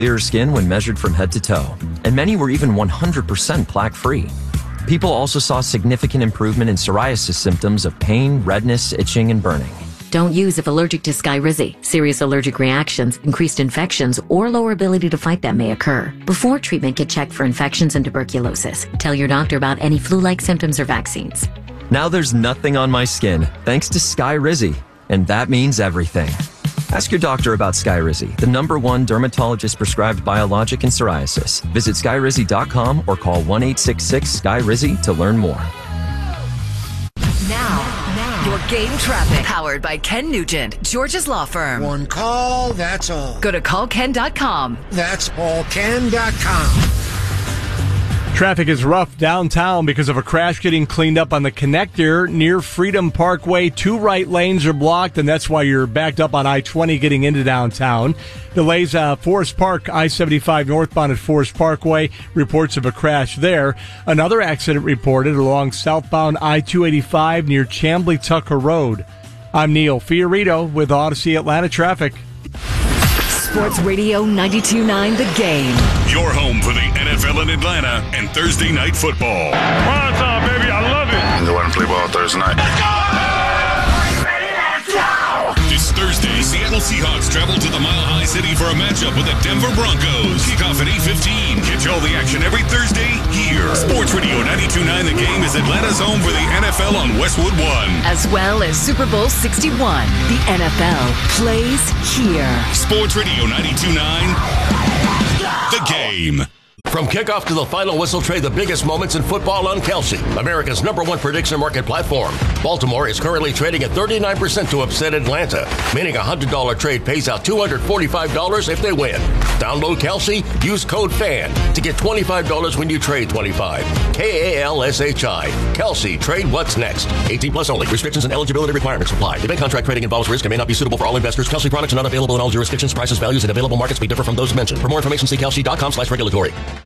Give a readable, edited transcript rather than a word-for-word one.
clearer skin when measured from head to toe, and many were even 100% plaque-free. People also saw significant improvement in psoriasis symptoms of pain, redness, itching, and burning. Don't use if allergic to Skyrizi. Serious allergic reactions, increased infections, or lower ability to fight them may occur. Before treatment, get checked for infections and tuberculosis. Tell your doctor about any flu-like symptoms or vaccines. Now there's nothing on my skin, thanks to Skyrizi, and that means everything. Ask your doctor about Skyrizi, the #1 dermatologist-prescribed biologic in psoriasis. Visit Skyrizi.com or call 1-866-SKY-RIZI to learn more. Now, your game traffic. Powered by Ken Nugent, George's Law Firm. One call, that's all. Go to callken.com. That's allken.com. Traffic is rough downtown because of a crash getting cleaned up on the connector near Freedom Parkway. 2 right lanes are blocked, and that's why you're backed up on I-20 getting into downtown. Delays Forest Park, I-75 northbound at Forest Parkway. Reports of a crash there. Another accident reported along southbound I-285 near Chamblee-Tucker Road. I'm Neil Fiorito with Odyssey Atlanta Traffic. Sports Radio 92.9 The Game. Your home for the NFL in Atlanta and Thursday night football. Prime time, baby. I love it. And go out and play ball Thursday night. Let's go! This Thursday, Seattle Seahawks travel to the Mile High City for a matchup with the Denver Broncos. Kickoff at 8:15. Catch all the action every Thursday here. Sports Radio 92.9 The Game is Atlanta's home for the NFL on Westwood One. As well as Super Bowl 61. The NFL plays here. Sports Radio 92.9 The Game. From kickoff to the final whistle, trade the biggest moments in football on Kelsey, America's #1 prediction market platform. Baltimore is currently trading at 39% to upset Atlanta, meaning a $100 trade pays out $245 if they win. Download Kelsey, use code FAN to get $25 when you trade 25. KALSHI. Kelsey, trade what's next. 18 plus only. Restrictions and eligibility requirements apply. Event contract trading involves risk and may not be suitable for all investors. Kelsey products are not available in all jurisdictions. Prices, values, and available markets may differ from those mentioned. For more information, see kelsey.com/regulatory.